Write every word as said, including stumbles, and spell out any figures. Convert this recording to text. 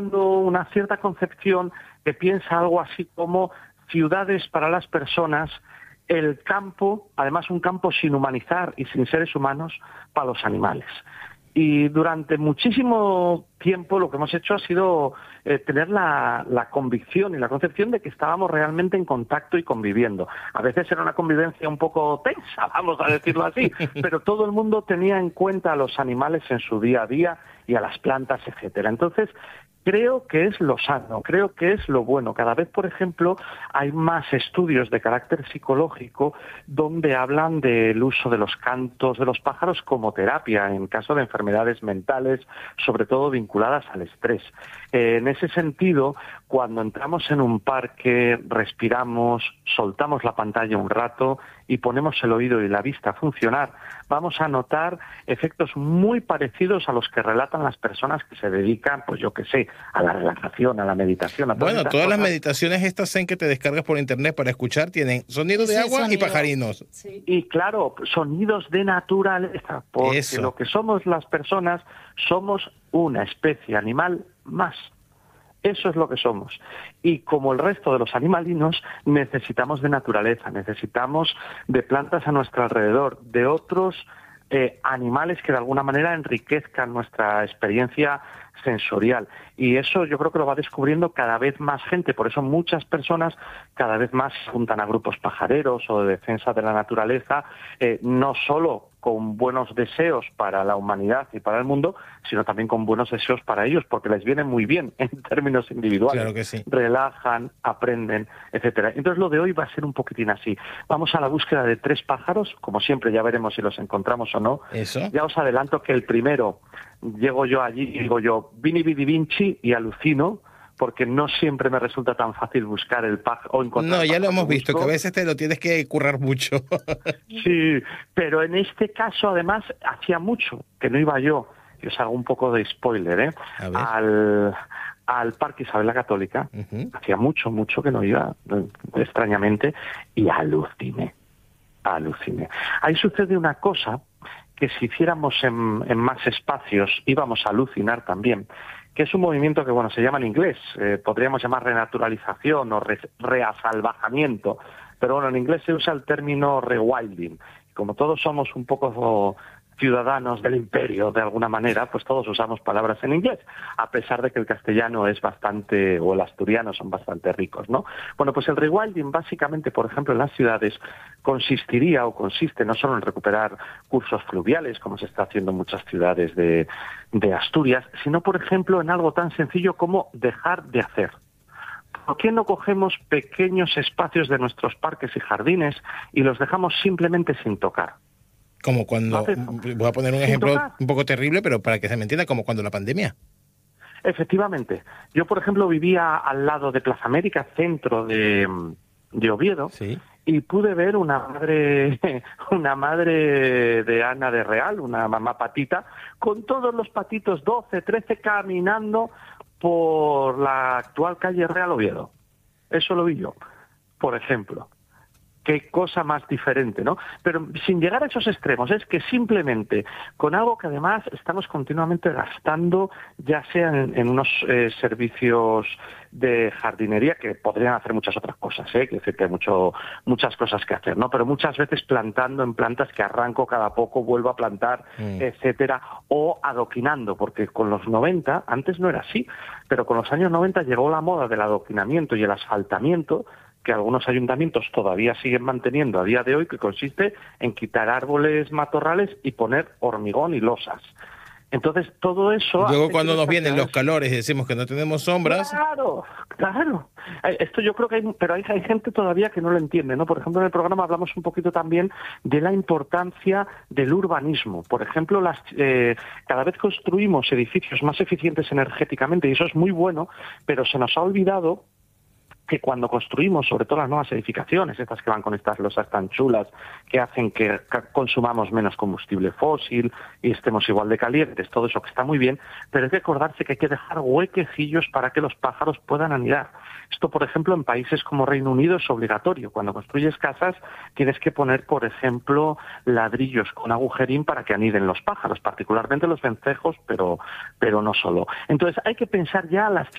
creando una cierta concepción que piensa algo así como ciudades para las personas, el campo, además un campo sin humanizar y sin seres humanos, para los animales. Y durante muchísimo tiempo lo que hemos hecho ha sido eh, tener la, la convicción y la concepción de que estábamos realmente en contacto y conviviendo. A veces era una convivencia un poco tensa, vamos a decirlo así, pero todo el mundo tenía en cuenta a los animales en su día a día y a las plantas, etcétera. Entonces, creo que es lo sano, creo que es lo bueno. Cada vez, por ejemplo, hay más estudios de carácter psicológico donde hablan del uso de los cantos de los pájaros como terapia en caso de enfermedades mentales, sobre todo vinculadas al estrés. Eh, en ese sentido, cuando entramos en un parque, respiramos, soltamos la pantalla un rato y ponemos el oído y la vista a funcionar, vamos a notar efectos muy parecidos a los que relatan las personas que se dedican, pues yo qué sé, a la relajación, a la meditación. A todas Bueno, estas todas las cosas. meditaciones estas zen que te descargas por internet para escuchar tienen sonido de Sí, agua sonido. y pajarinos. Sí. Y claro, sonidos de naturaleza, porque Eso. lo que somos las personas somos una especie animal más. Eso es lo que somos. Y como el resto de los animalinos, necesitamos de naturaleza, necesitamos de plantas a nuestro alrededor, de otros eh, animales que de alguna manera enriquezcan nuestra experiencia sensorial. Y eso yo creo que lo va descubriendo cada vez más gente. Por eso muchas personas cada vez más se juntan a grupos pajareros o de defensa de la naturaleza, eh, no solo con buenos deseos para la humanidad y para el mundo, sino también con buenos deseos para ellos, porque les viene muy bien en términos individuales. Claro que sí. Relajan, aprenden, etcétera. Entonces lo de hoy va a ser un poquitín así. Vamos a la búsqueda de tres pájaros, como siempre, ya veremos si los encontramos o no. Eso. Ya os adelanto que el primero, llego yo allí y digo yo, Vini Vidi Vinci, y alucino, porque no siempre me resulta tan fácil buscar el pájaro o encontrar. No, el ya lo pájaro hemos que visto, busco. que a veces te lo tienes que currar mucho. Sí, pero en este caso, además, hacía mucho que no iba yo, y os hago un poco de spoiler, ¿eh? A ver. Al, al Parque Isabel la Católica. Ujú. Hacía mucho, mucho que no iba, eh, extrañamente, y aluciné, aluciné. Ahí sucede una cosa que si hiciéramos en, en más espacios íbamos a alucinar también, que es un movimiento que, bueno, se llama en inglés, eh, podríamos llamar renaturalización o re, reasalvajamiento, pero bueno, en inglés se usa el término rewilding. Como todos somos un poco ciudadanos del imperio, de alguna manera, pues todos usamos palabras en inglés, a pesar de que el castellano es bastante, o el asturiano son bastante ricos, ¿no? Bueno, pues el rewilding básicamente, por ejemplo, en las ciudades, consistiría o consiste no solo en recuperar cursos fluviales, como se está haciendo en muchas ciudades de, de Asturias, sino, por ejemplo, en algo tan sencillo como dejar de hacer. ¿Por qué no cogemos pequeños espacios de nuestros parques y jardines y los dejamos simplemente sin tocar? Como cuando, voy a poner un Sin ejemplo tocar. un poco terrible, pero para que se me entienda, como cuando la pandemia. Efectivamente. Yo, por ejemplo, vivía al lado de Plaza América, centro de, de Oviedo, Sí. y pude ver una madre, una madre de Ana de Real, una mamá patita, con todos los patitos doce, trece caminando por la actual calle Real Oviedo. Eso lo vi yo, por ejemplo. Qué cosa más diferente, ¿no? Pero sin llegar a esos extremos, es que simplemente con algo que además estamos continuamente gastando, ya sea en, en unos eh, servicios de jardinería, que podrían hacer muchas otras cosas, ¿eh? Quiero decir que hay mucho, muchas cosas que hacer, ¿no? Pero muchas veces plantando en plantas que arranco cada poco, vuelvo a plantar, Mm. etcétera, o adoquinando, porque con los noventa, antes no era así, pero con los años noventa llegó la moda del adoquinamiento y el asfaltamiento, que algunos ayuntamientos todavía siguen manteniendo a día de hoy, que consiste en quitar árboles, matorrales y poner hormigón y losas. Entonces, todo eso... Luego hace cuando que nos nuestras vienen los ciudades- calores y decimos que no tenemos sombras, Claro, claro. Eh, Esto yo creo que hay, pero hay, hay gente todavía que no lo entiende, ¿no? Por ejemplo, en el programa hablamos un poquito también de la importancia del urbanismo. Por ejemplo, las, eh, cada vez construimos edificios más eficientes energéticamente y eso es muy bueno, pero se nos ha olvidado que cuando construimos, sobre todo las nuevas edificaciones, estas que van con estas losas tan chulas, que hacen que ca- consumamos menos combustible fósil y estemos igual de calientes, todo eso que está muy bien, pero hay que acordarse que hay que dejar huequecillos para que los pájaros puedan anidar. Esto, por ejemplo, en países como Reino Unido es obligatorio. Cuando construyes casas tienes que poner, por ejemplo, ladrillos con agujerín para que aniden los pájaros, particularmente los vencejos, pero, pero no solo. Entonces hay que pensar ya las